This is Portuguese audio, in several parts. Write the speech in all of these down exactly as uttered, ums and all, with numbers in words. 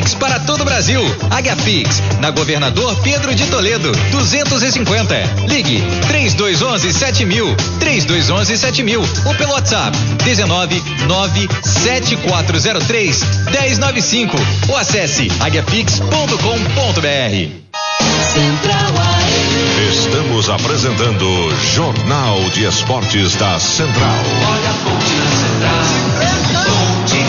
Pix para todo o Brasil. AguiaPix, na Governador Pedro de Toledo, duzentos e cinquenta. Ligue três dois um um sete mil, três dois um um sete mil ou pelo WhatsApp dezenove nove sete quatro zero três um zero nove cinco ou acesse aguiapix ponto com ponto br. Central A M. Estamos apresentando Jornal de Esportes da Central. Olha a fonte na Central, fonte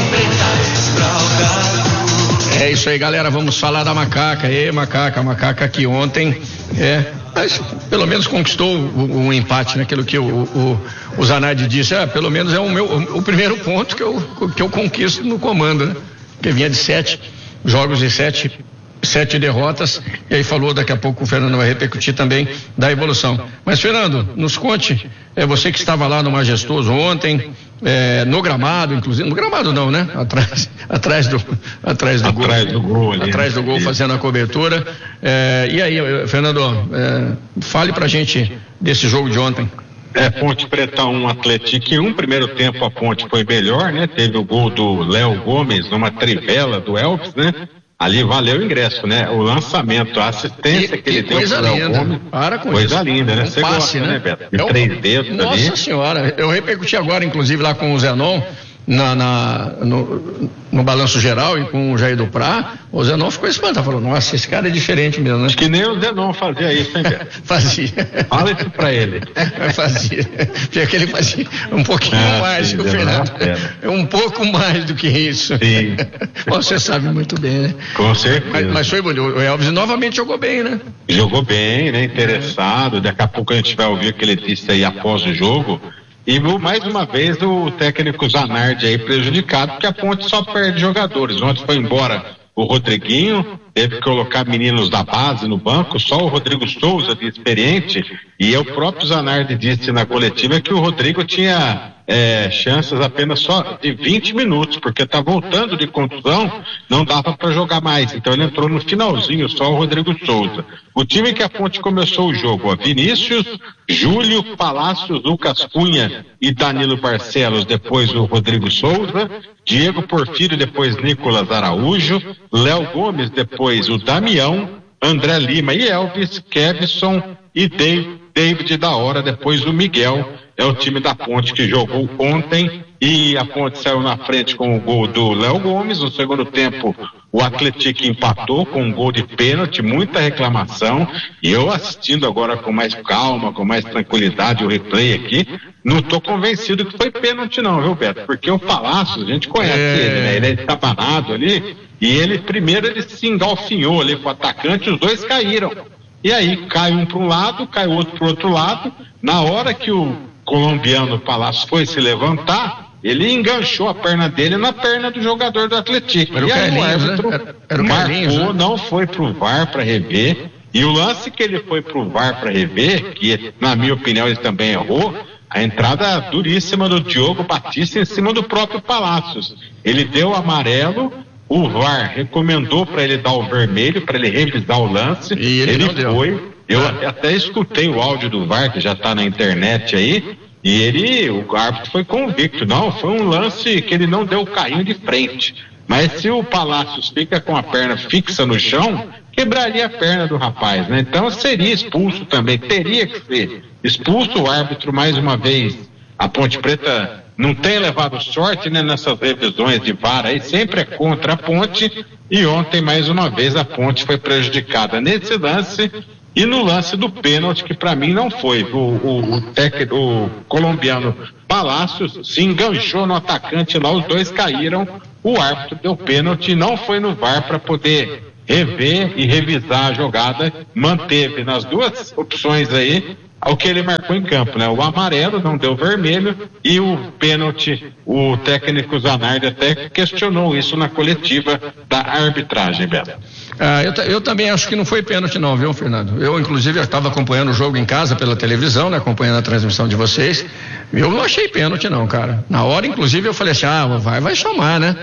preta, É isso aí, galera, vamos falar da Macaca. E Macaca, a Macaca que ontem é, mas pelo menos conquistou o, o empate naquilo que o, o, o Zanardi disse. Ah, pelo menos é o meu o, o primeiro ponto que eu, que eu conquisto no comando, né? Porque vinha de sete jogos e sete sete derrotas, e aí falou, daqui a pouco o Fernando vai repercutir também da evolução. Mas, Fernando, nos conte, é você que estava lá no Majestoso ontem, é, no gramado, inclusive, no gramado não, né? Atrás, atrás do, atrás do atrás gol, do gol ali, atrás do gol, fazendo a cobertura. É, e aí, Fernando, é, fale pra gente desse jogo de ontem. É, Ponte Preta um, Atlético um, primeiro tempo a Ponte foi melhor, né? Teve o gol do Léo Gomes numa trivela do Elvis, né? Ali valeu o ingresso, né? O lançamento, a assistência e, que ele que deu coisa pro Léo linda. Gomes. Para com coisa isso. linda, né? Um Você passe, gosta, né? né, Beto? De é um, três dedos Nossa ali. Senhora, eu repercuti agora, inclusive, lá com o Zenon, na, na, no, no balanço geral e com o Jair do Prá. O Zenon ficou espantado, falou, nossa, esse cara é diferente mesmo, né? Acho que nem o Zenon fazia isso, hein, Beto? Fazia. Fala isso pra ele. Fazia. Porque que ele fazia um pouquinho ah, mais, sim, o Fernando. É um pouco mais do que isso. Sim. Você sabe muito bem, né? Com certeza. Mas, mas foi bonito. O Elvis novamente jogou bem, né? Jogou bem, né? Interessado. Daqui a pouco a gente vai ouvir o que ele disse aí após o jogo. E mais uma vez o técnico Zanardi aí prejudicado, porque a Ponte só perde jogadores. Ontem foi embora o Rodriguinho, teve que colocar meninos da base no banco, só o Rodrigo Souza de experiente, e o próprio Zanardi disse na coletiva que o Rodrigo tinha é, chances apenas só de vinte minutos, porque tá voltando de contusão, não dava para jogar mais, então ele entrou no finalzinho, só o Rodrigo Souza. O time que a Ponte começou o jogo, ó, Vinícius, Júlio, Palácios, Lucas Cunha e Danilo Barcelos, depois o Rodrigo Souza, Diego Porfírio, depois Nicolas Araújo, Léo Gomes, depois o Damião, André Lima e Elvis, Kevson e Dave, David da Hora, depois o Miguel. É o time da Ponte que jogou ontem e a Ponte saiu na frente com o gol do Léo Gomes. No segundo tempo, o Atlético empatou com um gol de pênalti, muita reclamação. E eu assistindo agora com mais calma, com mais tranquilidade o replay aqui, não estou convencido que foi pênalti não, viu, Beto? Porque o Palácio, a gente conhece é... ele, né? Ele é estabanado ali e ele primeiro ele se engalfinhou ali com o atacante, os dois caíram. E aí cai um para um lado, cai o outro para o outro lado. Na hora que o colombiano Palácio foi se levantar, ele enganchou a perna dele na perna do jogador do Atlético. Era e o aí Carlinhos, o árbitro né? Era o marcou, Carlinhos, né? não foi pro V A R para rever. E o lance que ele foi pro V A R para rever, que na minha opinião ele também errou, a entrada duríssima do Diogo Batista em cima do próprio Palácios. Ele deu amarelo, o V A R recomendou para ele dar o vermelho, para ele revisar o lance. E ele, ele não deu. foi. Eu até escutei o áudio do V A R, que já está na internet aí, e ele, o árbitro foi convicto. Não, foi um lance que ele não deu o carrinho de frente. Mas se o Palácios fica com a perna fixa no chão, quebraria a perna do rapaz, né? Então seria expulso também, teria que ser expulso. O árbitro, mais uma vez, a Ponte Preta não tem levado sorte, né, nessas revisões de V A R aí, sempre é contra a Ponte, e ontem, mais uma vez, a Ponte foi prejudicada nesse lance. E no lance do pênalti, que para mim não foi, o, o, o, tec, o colombiano Palácios se enganchou no atacante lá, os dois caíram, o árbitro deu pênalti, não foi no V A R para poder rever e revisar a jogada, manteve nas duas opções aí o que ele marcou em campo, né? O amarelo, não deu vermelho, e o pênalti, o técnico Zanardi até questionou isso na coletiva da arbitragem, Beto. Ah, eu, eu também acho que não foi pênalti não, viu, Fernando? Eu, inclusive, estava acompanhando o jogo em casa pela televisão, né? Acompanhando a transmissão de vocês. Eu não achei pênalti não, cara. Na hora, inclusive, eu falei assim, ah, vai, vai chamar, né?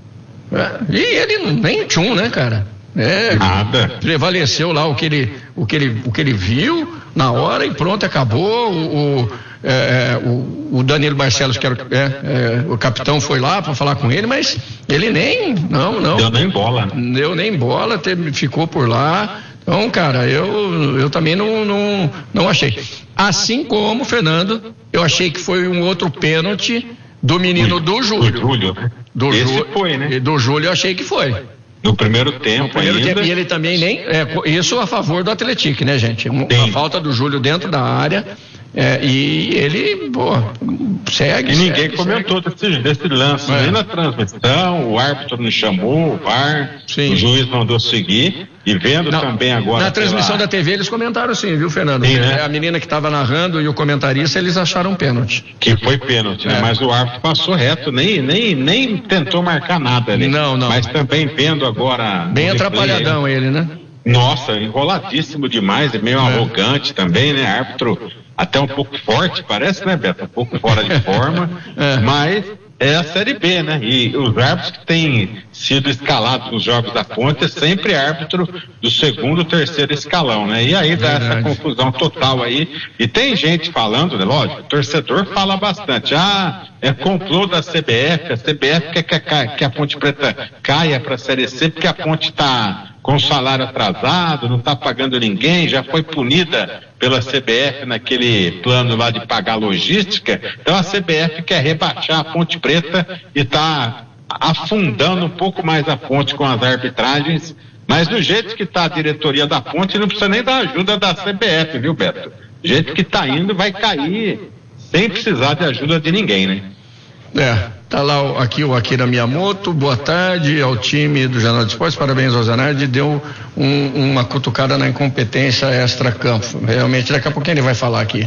E ele nem tchum, né, cara? É, nada. Prevaleceu lá o que ele, o que ele, o que ele viu na hora e pronto, acabou. O, o, é, o, o Danilo Barcelos, que era é, é, o capitão, foi lá para falar com ele, mas ele nem, não, não. Deu nem bola. Né? Deu nem bola, teve, ficou por lá. Então, cara, eu, eu também não, não, não achei. Assim como, Fernando, eu achei que foi um outro pênalti do menino do Júlio. Do Júlio, né? Do Esse Jú, foi, né? Do Júlio eu achei que foi. No primeiro tempo, no primeiro ainda. tempo, e ele também nem, é, isso a favor do Atlético, né, gente? Uma, uma falta do Júlio dentro da área, é, e ele, pô, segue. E ninguém segue, comentou segue. Desse, desse lance, É. nem na transmissão, o árbitro não chamou, o V A R, Sim. o juiz mandou seguir, e vendo Não, também agora. na transmissão pela... da T V eles comentaram sim, viu, Fernando? Sim, né? A menina que estava narrando e o comentarista, eles acharam pênalti. Que foi pênalti, né? É. Mas o árbitro passou reto, nem, nem, nem tentou marcar nada ali. Não, não. Mas também vendo agora. Bem no replay, atrapalhadão ele, né? Nossa, enroladíssimo demais, meio É. arrogante também, né? Árbitro até um pouco forte, parece, né, Beto? Um pouco fora de forma, É. mas é a Série B, né? E os árbitros que têm sido escalados nos Jogos da Ponte é sempre árbitro do segundo, terceiro escalão, né? E aí dá Verdade. essa confusão total aí. E tem gente falando, né? Lógico, o torcedor fala bastante. Ah, é complô da C B F, a C B F quer que a, que a Ponte Preta caia para a Série C porque a Ponte está com salário atrasado, não está pagando ninguém, já foi punida pela C B F naquele plano lá de pagar logística. Então a C B F quer rebaixar a Ponte Preta e está afundando um pouco mais a Ponte com as arbitragens, mas do jeito que está a diretoria da Ponte, não precisa nem da ajuda da C B F, viu, Beto? Do jeito que está indo, vai cair sem precisar de ajuda de ninguém, né? É, tá lá o- aqui o Akira Miyamoto, boa tarde ao time do Jornal de Esportes, parabéns ao Zanardi, deu um, uma cutucada na incompetência extra-campo, realmente daqui a pouquinho ele vai falar aqui.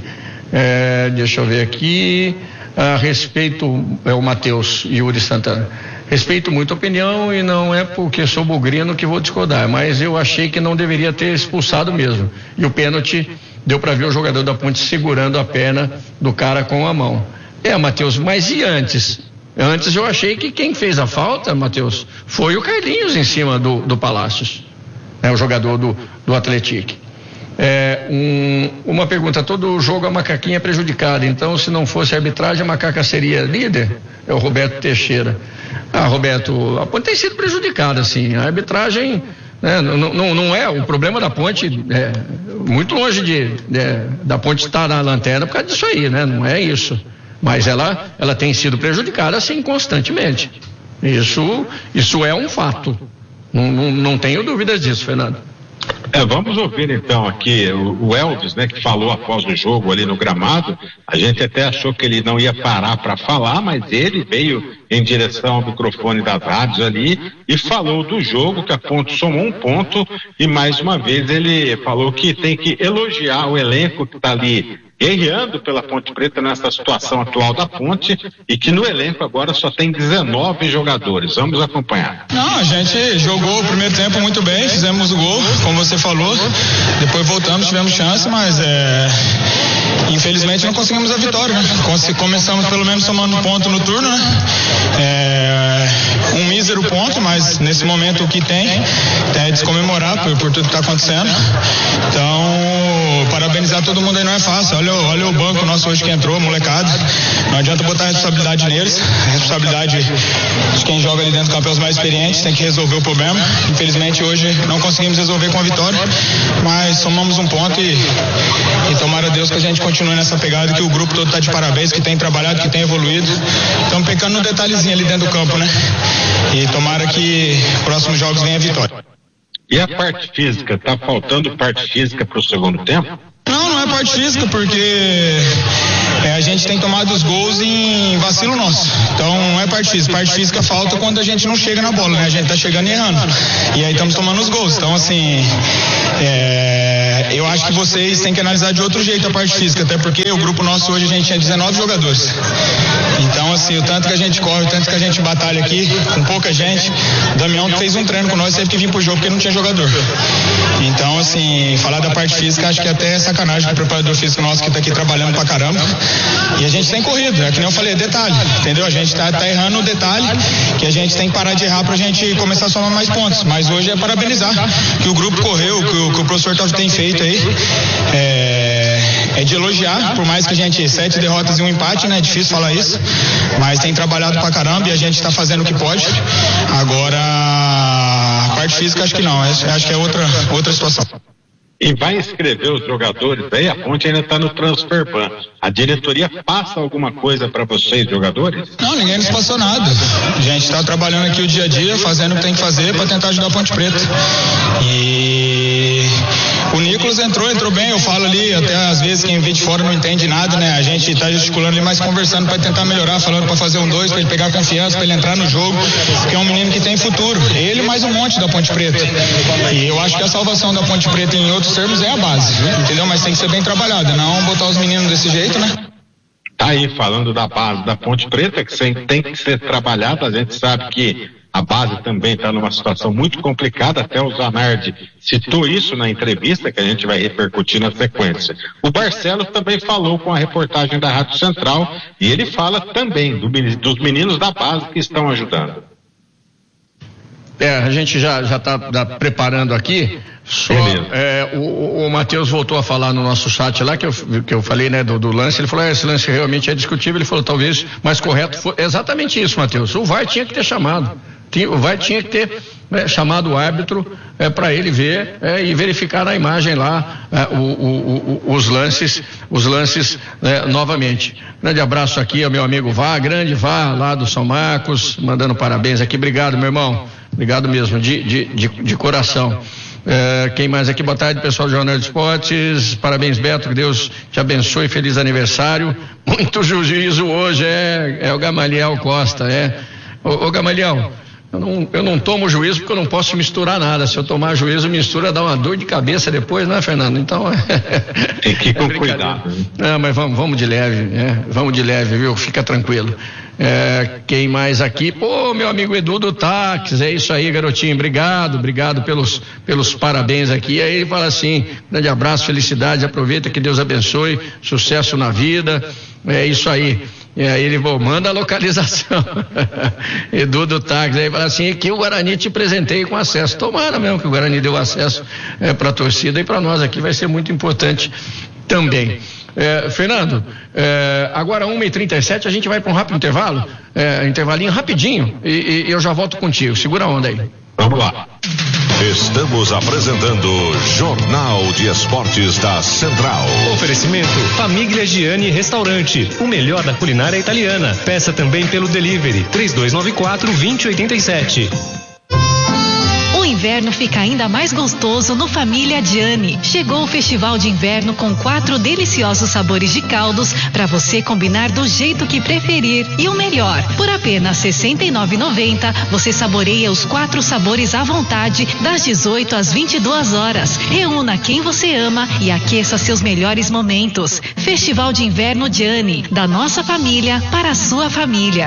É, deixa eu ver aqui, a respeito, é o Matheus Yuri Santana, respeito muito a opinião e não é porque sou bugrino que vou discordar, mas eu achei que não deveria ter expulsado mesmo, e o pênalti deu para ver o jogador da Ponte segurando a perna do cara com a mão. É, Matheus, mas e antes? Antes eu achei que quem fez a falta, Matheus, foi o Carlinhos em cima do, do Palácios, né, o jogador do, do Atlético. É, um, uma pergunta, todo jogo a macaquinha é prejudicada, então se não fosse a arbitragem a macaca seria líder? É o Roberto Teixeira. Ah, Roberto, a Ponte tem sido prejudicada, sim, a arbitragem, né, não, não, não é, o problema da Ponte é muito longe de, de da Ponte estar na lanterna por causa disso aí, né, não é isso. Mas ela, ela tem sido prejudicada, assim, constantemente. Isso, isso é um fato. Não, não, não tenho dúvidas disso, Fernando. É, vamos ouvir então aqui o, o Elvis, né, que falou após o jogo ali no gramado. A gente até achou que ele não ia parar para falar, mas ele veio em direção ao microfone das rádios ali e falou do jogo, que a Ponte somou um ponto, e mais uma vez ele falou que tem que elogiar o elenco que está ali guerreando pela Ponte Preta nessa situação atual da Ponte, e que no elenco agora só tem dezenove jogadores. Vamos acompanhar. Não, a gente jogou o primeiro tempo muito bem, fizemos o gol, como você falou, depois voltamos, tivemos chance, mas é, infelizmente não conseguimos a vitória, né? Começamos pelo menos somando um ponto no turno, né? É, um mísero ponto, mas nesse momento o que tem é de se comemorar por, por tudo que está acontecendo. Então, parabenizar todo mundo aí não é fácil. Olha, olha o banco nosso hoje que entrou, molecada. Não adianta botar a responsabilidade neles. A responsabilidade de quem joga ali dentro do campo é os mais experientes, tem que resolver o problema. Infelizmente hoje não conseguimos resolver com a vitória, mas somamos um ponto e, e tomara a Deus que a gente continue nessa pegada, que o grupo todo está de parabéns, que tem trabalhado, que tem evoluído. Estamos pecando no detalhezinho ali dentro do campo, né? E tomara que próximos jogos venha a vitória. E a parte física? Tá faltando parte física para o segundo tempo? Não, não é parte física, porque é, a gente tem tomado os gols em vacilo nosso. Então não é parte física. Parte física falta quando a gente não chega na bola, né? A gente tá chegando e errando. E aí estamos tomando os gols. Então, assim, é, eu acho que vocês têm que analisar de outro jeito a parte física, até porque o grupo nosso hoje a gente tinha dezenove jogadores. Então, assim, o tanto que a gente corre, o tanto que a gente batalha aqui, com pouca gente. O Damião fez um treino com nós, teve que vir pro jogo porque não tinha jogador. Então, assim, falar da parte física, acho que até é sacanagem com o preparador físico nosso que tá aqui trabalhando pra caramba. E a gente tem corrido, é que nem eu falei, detalhe, entendeu? A gente tá, tá errando o detalhe, que a gente tem que parar de errar pra gente começar a somar mais pontos. Mas hoje é parabenizar que o grupo correu, que o, que o professor tem feito aí. É, é de elogiar, por mais que a gente, sete derrotas e um empate, né? É difícil falar isso, mas tem trabalhado pra caramba e a gente tá fazendo o que pode. Agora, a parte física acho que não, acho que é outra, outra situação. E vai inscrever os jogadores aí, a Ponte ainda está no transfer ban. A diretoria passa alguma coisa para vocês, jogadores? Não, ninguém nos passou nada. A gente está trabalhando aqui o dia a dia, fazendo o que tem que fazer para tentar ajudar a Ponte Preta. E o Nicolas entrou, entrou bem, eu falo ali, até às vezes quem vê de fora não entende nada, né? A gente está gesticulando ali, mas conversando para tentar melhorar, falando para fazer um dois, para ele pegar confiança, para ele entrar no jogo, porque é um menino que tem futuro. Ele mais um monte da Ponte Preta. E eu acho que a salvação da Ponte Preta em outros termos é a base, entendeu? Mas tem que ser bem trabalhada, não botar os meninos desse jeito, né? Tá aí falando da base da Ponte Preta, que tem que ser trabalhada. A gente sabe que a base também está numa situação muito complicada, até o Zanardi citou isso na entrevista que a gente vai repercutir na sequência. O Barcelos também falou com a reportagem da Rádio Central e ele fala também do, dos meninos da base que estão ajudando. É, a gente já já está tá preparando aqui. Só, é, o, o Matheus voltou a falar no nosso chat lá, que eu, que eu falei, né, do, do lance. Ele falou, é, esse lance realmente é discutível. Ele falou, talvez mais correto foi exatamente isso, Matheus. O V A R tinha que ter chamado. Tinha, o V A R tinha que ter é, chamado o árbitro é, para ele ver é, e verificar na imagem lá é, o, o, o, os lances, os lances é, novamente. Grande abraço aqui ao meu amigo Vá, grande Vá, lá do São Marcos, mandando parabéns aqui. Obrigado, meu irmão. Obrigado mesmo, de, de, de, de coração. É, quem mais aqui? Boa tarde, pessoal do Jornal de Esportes. Parabéns, Beto, que Deus te abençoe, feliz aniversário. Muito juízo hoje, é, é o Gamaliel Costa, é. Ô, ô Gamaliel, eu não, eu não tomo juízo porque eu não posso misturar nada. Se eu tomar juízo, mistura, dá uma dor de cabeça depois, né, Fernando? Então, tem que ir com cuidado. Não, mas vamos, vamos de leve, né? Vamos de leve, viu? Fica tranquilo. É, quem mais aqui? Pô, meu amigo Edu do Táxi, é isso aí, garotinho, obrigado, obrigado pelos, pelos parabéns aqui. Aí ele fala assim, grande abraço, felicidades, aproveita, que Deus abençoe, sucesso na vida, é isso aí. E aí ele bom, manda a localização. Edu do Táxi, aí fala assim, que o Guarani te presentei com acesso. Tomara mesmo que o Guarani deu acesso é, para a torcida e para nós aqui vai ser muito importante também. É, Fernando, é, agora uma e trinta e sete a gente vai para um rápido intervalo, é, intervalinho rapidinho e, e eu já volto contigo, segura a onda aí. Vamos lá. Estamos apresentando Jornal de Esportes da Central. Oferecimento Famiglia Gianni Restaurante, o melhor da culinária italiana. Peça também pelo delivery três dois nove quatro, dois zero oito sete. O inverno fica ainda mais gostoso no Família Gianni. Chegou o festival de inverno com quatro deliciosos sabores de caldos para você combinar do jeito que preferir. E o melhor, por apenas sessenta e nove reais e noventa centavos você saboreia os quatro sabores à vontade das dezoito às vinte e duas horas. Reúna quem você ama e aqueça seus melhores momentos. Festival de Inverno Gianni, da nossa família para a sua família.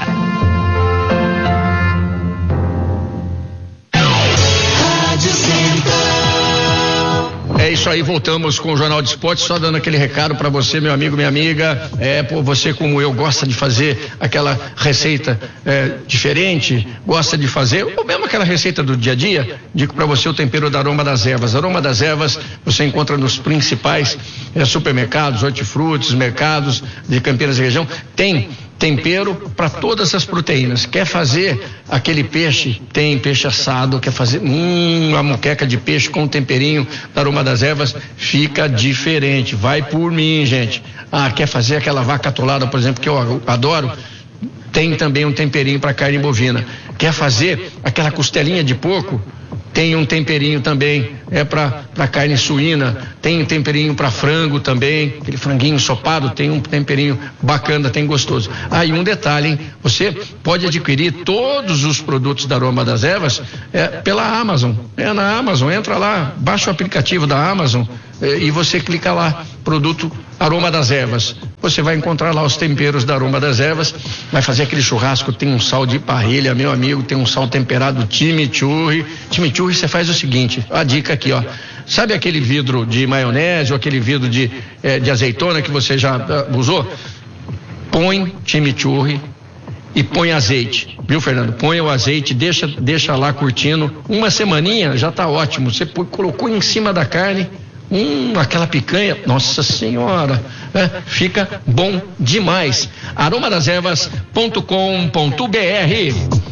É isso aí, voltamos com o Jornal de Esportes, só dando aquele recado para você, meu amigo, minha amiga, é, pô, você como eu gosta de fazer aquela receita é, diferente, gosta de fazer, ou mesmo aquela receita do dia a dia, digo para você o tempero da Aroma das Ervas. Aroma das Ervas você encontra nos principais é, supermercados, hortifrutis, mercados de Campinas e região, tem tempero para todas as proteínas. Quer fazer aquele peixe, tem peixe assado, quer fazer hum, uma moqueca de peixe com temperinho da Aroma das Ervas, fica diferente. Vai por mim, gente. Ah, quer fazer aquela vaca atolada, por exemplo, que eu adoro? Tem também um temperinho para carne bovina. Quer fazer aquela costelinha de porco? Tem um temperinho também, é para para carne suína, tem um temperinho para frango também, aquele franguinho ensopado, tem um temperinho bacana, tem gostoso. Aí ah, um detalhe, hein? Você pode adquirir todos os produtos da Aroma das Ervas é, pela Amazon, é na Amazon, entra lá, baixa o aplicativo da Amazon é, e você clica lá, produto Aroma das Ervas. Você vai encontrar lá os temperos da Aroma das Ervas, vai fazer aquele churrasco, tem um sal de parrilha, meu amigo, tem um sal temperado chimichurri. Chimichurri você faz o seguinte, a dica aqui, ó. Sabe aquele vidro de maionese ou aquele vidro de, eh, de azeitona que você já uh, usou? Põe chimichurri e põe azeite, viu, Fernando? Põe o azeite, deixa, deixa lá curtindo, uma semaninha já tá ótimo. Você põe, colocou em cima da carne, Hum, aquela picanha, nossa senhora, é, fica bom demais. aroma das ervas ponto com ponto b r.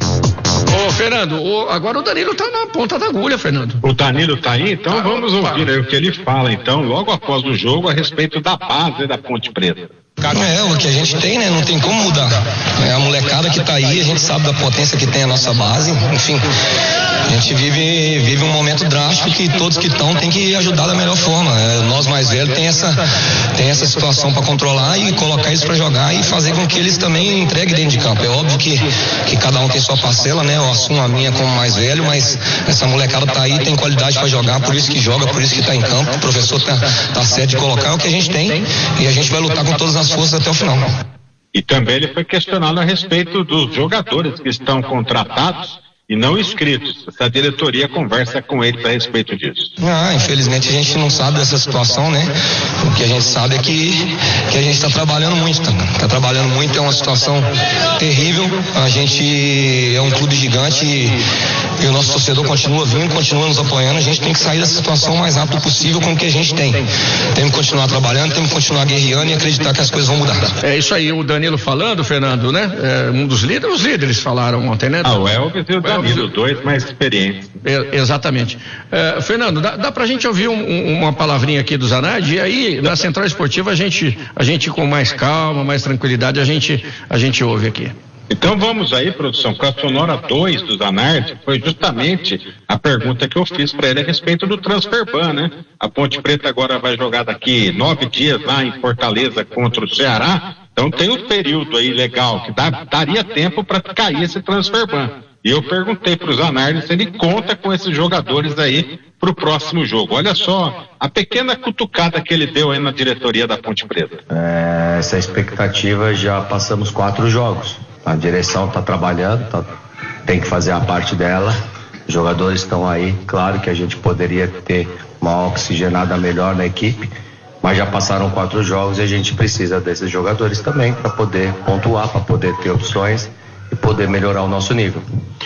Ô, Fernando, o, agora o Danilo tá na ponta da agulha, Fernando. O Danilo tá aí? Então ah, vamos ouvir aí o que ele fala, então, logo após o jogo, a respeito da base da Ponte Preta. É, o que a gente tem, né? Não tem como mudar. É a molecada que tá aí, a gente sabe da potência que tem a nossa base, enfim. A gente vive, vive um momento drástico que todos que estão tem que ajudar da melhor forma. É, nós mais velhos tem essa, tem essa situação para controlar e colocar isso para jogar e fazer com que eles também entreguem dentro de campo. É óbvio que, que cada um tem sua parcela, né? Eu assumo a minha como mais velho, mas essa molecada tá aí, tem qualidade para jogar, por isso que joga, por isso que tá em campo. O professor tá, tá certo de colocar, é o que a gente tem e a gente vai lutar com todas as forças até o final. E também ele foi questionado a respeito dos jogadores que estão contratados e não inscritos. Essa diretoria conversa com eles a respeito disso. Ah, infelizmente a gente não sabe dessa situação, né? O que a gente sabe é que, que a gente está trabalhando muito, tá? Tá trabalhando muito, é uma situação terrível. A gente é um clube gigante e, e o nosso torcedor continua vindo, continua nos apoiando. A gente tem que sair dessa situação o mais rápido possível com o que a gente tem. Temos que continuar trabalhando, temos que continuar guerreando e acreditar que as coisas vão mudar. É isso aí, o Danilo falando, Fernando, né? É, um dos líderes, os líderes falaram ontem, né? Ah, o Elvis e o Danilo, dois mais experientes. É, exatamente. É, Fernando, dá, dá pra gente ouvir um, um, uma palavrinha aqui do Zanardi, e aí na Central Esportiva a gente, a gente com mais calma, mais tranquilidade, a gente, a gente ouve aqui. Então vamos aí, produção, com a sonora dois do Zanardi, foi justamente a pergunta que eu fiz para ele a respeito do transfer ban, né? A Ponte Preta agora vai jogar daqui nove dias lá em Fortaleza contra o Ceará, então tem um período aí legal que dá, daria tempo para cair esse transfer ban. E eu perguntei para o Zanardi se ele conta com esses jogadores aí para o próximo jogo. Olha só a pequena cutucada que ele deu aí na diretoria da Ponte Preta. É, essa expectativa, já passamos quatro jogos. A direção está trabalhando, tá, tem que fazer a parte dela. Os jogadores estão aí. Claro que a gente poderia ter uma oxigenada melhor na equipe, mas já passaram quatro jogos e a gente precisa desses jogadores também para poder pontuar, para poder ter opções e poder melhorar o nosso nível.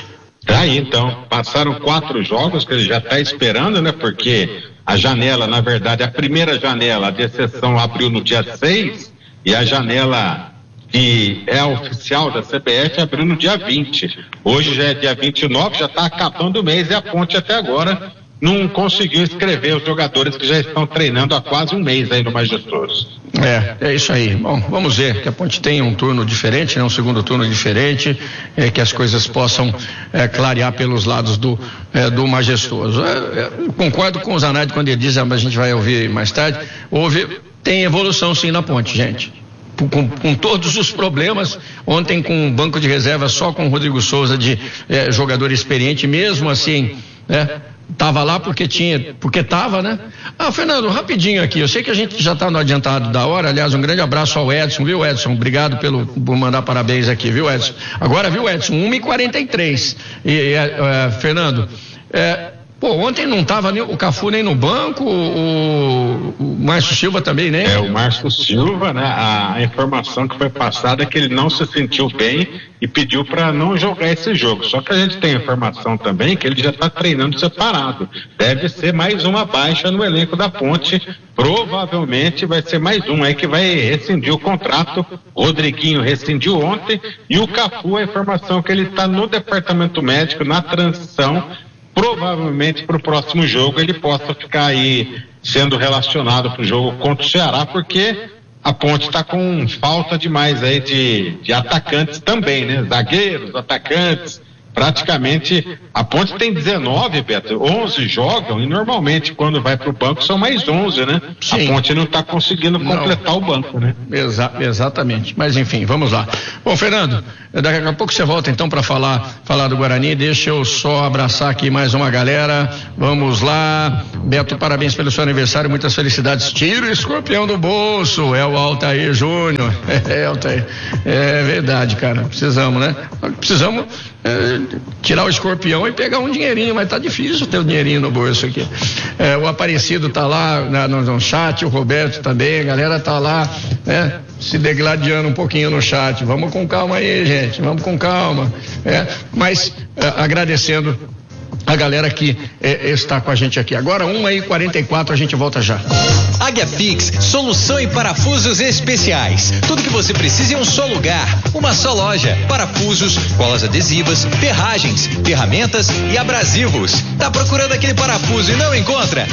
Tá aí, então, passaram quatro jogos que ele já está esperando, né? Porque a janela, na verdade, a primeira janela, a de exceção abriu no dia seis e a janela que é oficial da C B F abriu no dia vinte. Hoje já é dia vinte e nove, já está acabando o mês e a Ponte até agora não conseguiu inscrever os jogadores que já estão treinando há quase um mês aí no Majestoso. É, é isso aí. Bom, vamos ver que a Ponte tem um turno diferente, né? Um segundo turno diferente, é, que as coisas possam é, clarear pelos lados do, é, do Majestoso. É, é, concordo com o Zanardi quando ele diz, a gente vai ouvir mais tarde, houve, tem evolução sim na Ponte, gente. Com, com todos os problemas, ontem com o banco de reserva só com o Rodrigo Souza de é, jogador experiente, mesmo assim, né? Tava lá porque tinha, porque tava, né? Ah, Fernando, rapidinho aqui, eu sei que a gente já tá no adiantado da hora, aliás, um grande abraço ao Edson, viu, Edson? Obrigado pelo, por mandar parabéns aqui, viu, Edson? Agora, viu, Edson, uma e quarenta e três. E, e é, Fernando, é, pô, ontem não tava nem o Cafu nem no banco, o, o Márcio Silva também, né? É, o Márcio Silva, né? A, a informação que foi passada é que ele não se sentiu bem e pediu para não jogar esse jogo. Só que a gente tem informação também que ele já está treinando separado. Deve ser mais uma baixa no elenco da Ponte. Provavelmente vai ser mais um aí que vai rescindir o contrato. O Rodriguinho rescindiu ontem e o Cafu, a informação que ele está no departamento médico, na transição. Provavelmente para o próximo jogo ele possa ficar aí sendo relacionado para o jogo contra o Ceará, porque a Ponte está com falta demais aí de, de atacantes também, né? Zagueiros, atacantes, praticamente a Ponte tem dezenove, Beto, onze jogam e normalmente quando vai para o banco são mais onze, né? Sim. A Ponte não está conseguindo completar não. o banco, né? Exa- exatamente, mas enfim, vamos lá. Bom, Fernando, daqui a pouco você volta então para falar, falar do Guarani. Deixa eu só abraçar aqui mais uma galera. Vamos lá, Beto, parabéns pelo seu aniversário, muitas felicidades. Tira o escorpião do bolso, é o Altair Júnior. É, Altair, é verdade, cara, precisamos, né? Precisamos é, tirar o escorpião e pegar um dinheirinho, mas tá difícil ter o um dinheirinho no bolso aqui. É, o Aparecido tá lá na, no, no chat, o Roberto também, a galera tá lá, né? Se degladiando um pouquinho no chat. Vamos com calma aí, gente, vamos com calma. É, mas é, agradecendo a galera que é, está com a gente aqui. Agora, uma e quarenta e quatro, a gente volta já. Águia Pix, solução em parafusos especiais. Tudo que você precisa em um só lugar, uma só loja. Parafusos, colas adesivas, ferragens, ferramentas e abrasivos. Tá procurando aquele parafuso e não encontra?